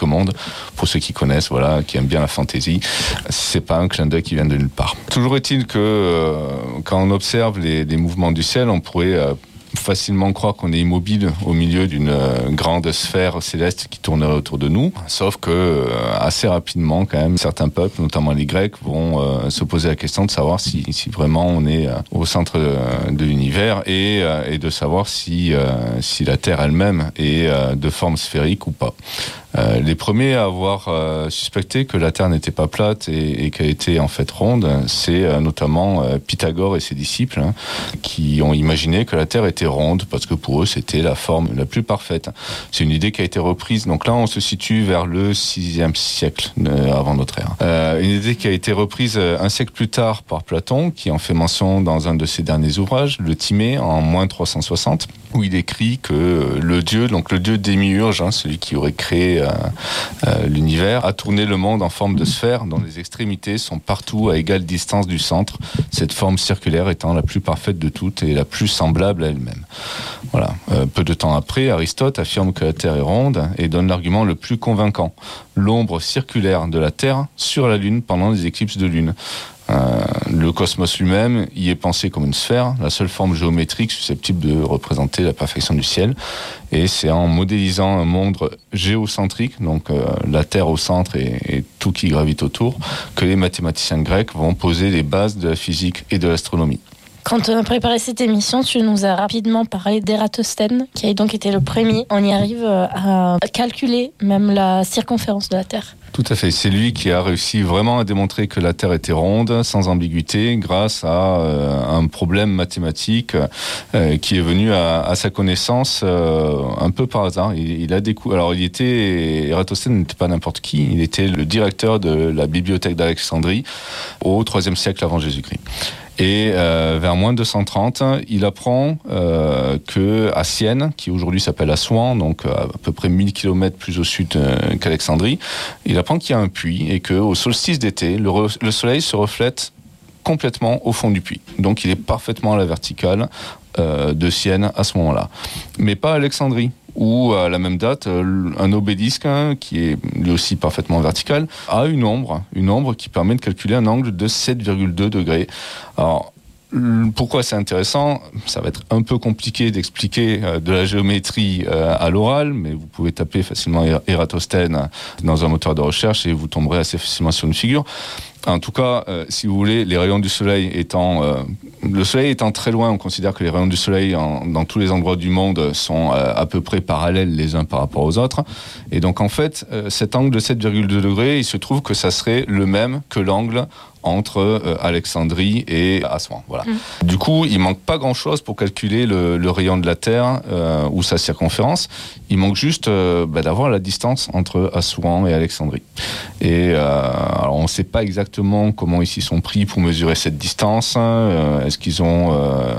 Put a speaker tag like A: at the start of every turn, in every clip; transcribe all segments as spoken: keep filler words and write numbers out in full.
A: monde. Pour ceux qui connaissent, voilà, qui aiment bien la fantaisie, c'est pas un clin d'œil qui vient de nulle part. Toujours est-il que euh, quand on observe les, les mouvements du ciel, on pourrait euh, facilement croire qu'on est immobile au milieu d'une euh, grande sphère céleste qui tournerait autour de nous. Sauf que euh, assez rapidement, quand même, certains peuples, notamment les Grecs, vont euh, se poser la question de savoir si, si vraiment on est euh, au centre de, de l'univers et, euh, et de savoir si, euh, si la Terre elle-même est euh, de forme sphérique ou pas. Euh, les premiers à avoir euh, suspecté que la Terre n'était pas plate et, et qu'elle était en fait ronde, c'est euh, notamment euh, Pythagore et ses disciples, hein, qui ont imaginé que la Terre était ronde parce que pour eux c'était la forme la plus parfaite. C'est une idée qui a été reprise, donc là on se situe vers le sixième siècle euh, avant notre ère. Euh, une idée qui a été reprise un siècle plus tard par Platon, qui en fait mention dans un de ses derniers ouvrages, le Timée, en moins trois cent soixante, où il écrit que le dieu, donc le dieu Démiurge, hein, celui qui aurait créé euh, euh, l'univers, a tourné le monde en forme de sphère dont les extrémités sont partout à égale distance du centre, cette forme circulaire étant la plus parfaite de toutes et la plus semblable à elle-même. Voilà. Euh, peu de temps après, Aristote affirme que la Terre est ronde et donne l'argument le plus convaincant, l'ombre circulaire de la Terre sur la Lune pendant les éclipses de Lune. Euh, le cosmos lui-même y est pensé comme une sphère, la seule forme géométrique susceptible de représenter la perfection du ciel. Et c'est en modélisant un monde géocentrique, donc euh, la Terre au centre et, et tout qui gravite autour, que les mathématiciens grecs vont poser les bases de la physique et de l'astronomie.
B: Quand on a préparé cette émission, tu nous as rapidement parlé d'Ératosthène, qui a donc été le premier. On y arrive à calculer même la circonférence de la Terre.
A: Tout à fait. C'est lui qui a réussi vraiment à démontrer que la Terre était ronde, sans ambiguïté, grâce à euh, un problème mathématique euh, qui est venu à, à sa connaissance euh, un peu par hasard. Il, il a découvert. Alors, il était Ératosthène n'était pas n'importe qui. Il était le directeur de la bibliothèque d'Alexandrie au troisième siècle avant Jésus-Christ. Et euh, vers moins deux cent trente, il apprend euh, que à Sienne, qui aujourd'hui s'appelle Assouan, donc à, à peu près mille kilomètres plus au sud euh, qu'Alexandrie, il apprend qu'il y a un puits et que au solstice d'été, le, re, le soleil se reflète complètement au fond du puits. Donc il est parfaitement à la verticale euh, de Sienne à ce moment-là. Mais pas à Alexandrie, où à la même date, un obélisque, hein, qui est lui aussi parfaitement vertical, a une ombre, une ombre qui permet de calculer un angle de sept virgule deux degrés. Alors, pourquoi c'est intéressant ? Ça va être un peu compliqué d'expliquer euh, de la géométrie euh, à l'oral, mais vous pouvez taper facilement Ératosthène dans un moteur de recherche et vous tomberez assez facilement sur une figure. En tout cas, euh, si vous voulez, les rayons du soleil étant... Euh, le soleil étant très loin, on considère que les rayons du soleil en, dans tous les endroits du monde sont euh, à peu près parallèles les uns par rapport aux autres. Et donc, en fait, euh, cet angle de sept virgule deux degrés, il se trouve que ça serait le même que l'angle entre euh, Alexandrie et Assouan. Voilà. Mmh. Du coup, il manque pas grand-chose pour calculer le, le rayon de la Terre euh, ou sa circonférence. Il manque juste euh, bah, d'avoir la distance entre Assouan et Alexandrie. Et euh, alors, on ne sait pas exactement comment ils s'y sont pris pour mesurer cette distance. Euh, est-ce qu'ils ont euh,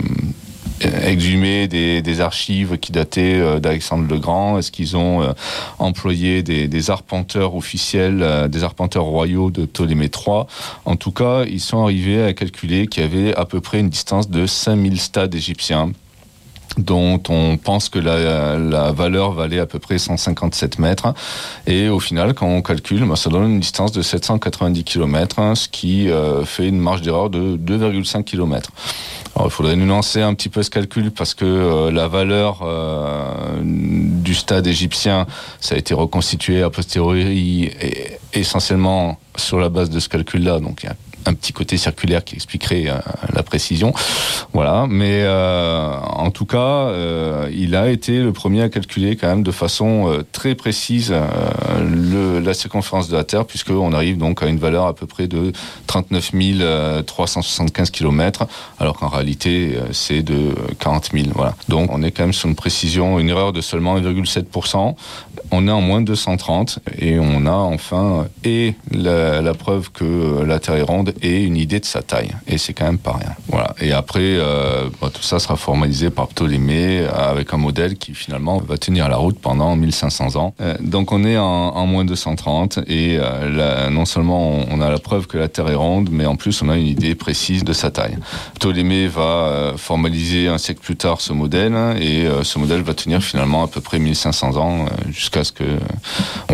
A: exhumé des, des archives qui dataient euh, d'Alexandre le Grand? Est-ce qu'ils ont euh, employé des, des arpenteurs officiels, euh, des arpenteurs royaux de Ptolémée trois? En tout cas, ils sont arrivés à calculer qu'il y avait à peu près une distance de cinq mille stades égyptiens, dont on pense que la, la valeur valait à peu près cent cinquante-sept mètres. Et au final, quand on calcule, bah, ça donne une distance de sept cent quatre-vingt-dix kilomètres, hein, ce qui euh, fait une marge d'erreur de deux virgule cinq kilomètres. Alors, il faudrait nuancer un petit peu ce calcul parce que euh, la valeur euh, du stade égyptien, ça a été reconstitué a posteriori et essentiellement sur la base de ce calcul-là. Donc, il y a un petit côté circulaire qui expliquerait euh, la précision. Voilà, mais euh, en tout cas, euh, il a été le premier à calculer quand même de façon euh, très précise euh, le, la circonférence de la Terre, puisqu'on arrive donc à une valeur à peu près de trente-neuf mille trois cent soixante-quinze kilomètres, alors qu'en réalité, euh, c'est de quarante mille. Voilà. Donc, on est quand même sur une précision, une erreur de seulement un virgule sept pour cent. On est en moins de deux cent trente et on a enfin et la, la preuve que la Terre est ronde et une idée de sa taille. Et c'est quand même pas rien. Voilà. Et après, euh, bah, tout ça sera formalisé par Ptolémée avec un modèle qui finalement va tenir la route pendant mille cinq cents ans. Euh, donc on est en, en moins de deux cent trente et euh, là, non seulement on, on a la preuve que la Terre est ronde, mais en plus on a une idée précise de sa taille. Ptolémée va euh, formaliser un siècle plus tard ce modèle et euh, ce modèle va tenir finalement à peu près mille cinq cents ans euh, jusqu'à ce que